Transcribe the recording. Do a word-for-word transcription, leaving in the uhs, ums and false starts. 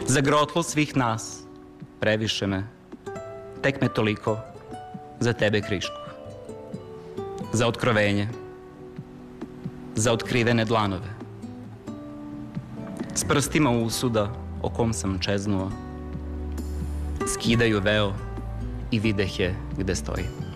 Za grotlo svih nas, previše me, tek me toliko, za tebe Krišku. Za otkrovenje, za otkrivene dlanove. S prstima usuda o kom sam čeznuo, skidaju veo i videh je gde stoji.